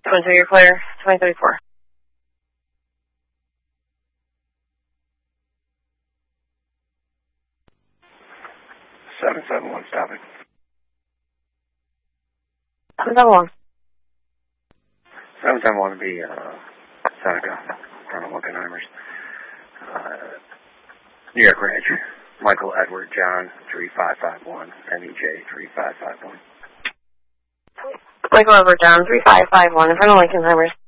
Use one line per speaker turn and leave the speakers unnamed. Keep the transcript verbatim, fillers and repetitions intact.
twenty-three, you're clear. twenty thirty-four.
seven seven one, stopping.
seven seven one.
seven seven one would be, uh, Seneca, Ronald Wilkenheimers. Uh, New York Ranch, Michael Edward John, three five five one, M E J, three five five one.
Michael Edward John, three five five one, in front of Lincolnheimers.